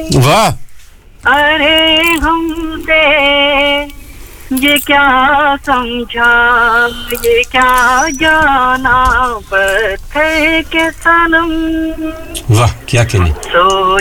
वाह अरे हमसे ये क्या समझा ये क्या जाना पत्थर के सनम वाह क्या कहने सोच